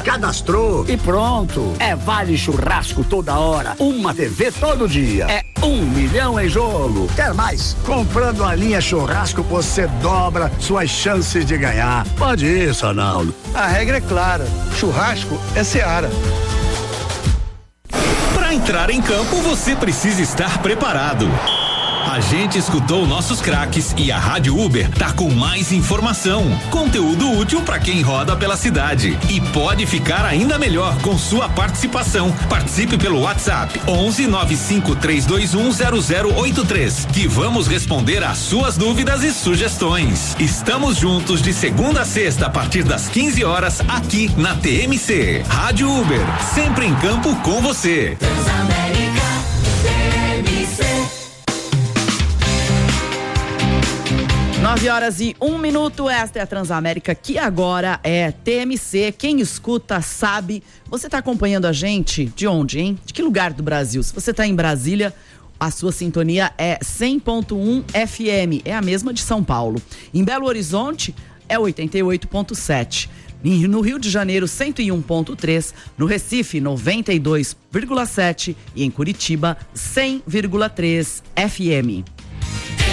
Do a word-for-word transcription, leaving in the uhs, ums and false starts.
Cadastrou e pronto. É Vale Churrasco toda hora, uma T V todo dia. É um milhão em jogo. Quer mais? Comprando a linha Churrasco você dobra suas chances de ganhar. Pode ir, Sonaldo. A regra é clara. Churrasco é Seara. Para entrar em campo, você precisa estar preparado. A gente escutou nossos craques e a Rádio Uber tá com mais informação, conteúdo útil para quem roda pela cidade e pode ficar ainda melhor com sua participação. Participe pelo WhatsApp onze nove cinco três dois um zero zero oito três que vamos responder às suas dúvidas e sugestões. Estamos juntos de segunda a sexta a partir das quinze horas aqui na T M C. Rádio Uber, sempre em campo com você. Transamérica, T M C. Nove horas e um minuto, esta é a Transamérica, que agora é T M C. Quem escuta sabe. Você está acompanhando a gente de onde, hein? De que lugar do Brasil? Se você está em Brasília, a sua sintonia é cem ponto um F M, é a mesma de São Paulo. Em Belo Horizonte é oitenta e oito ponto sete. No Rio de Janeiro, cento e um ponto três, no Recife, noventa e dois vírgula sete e em Curitiba, cem vírgula três F M.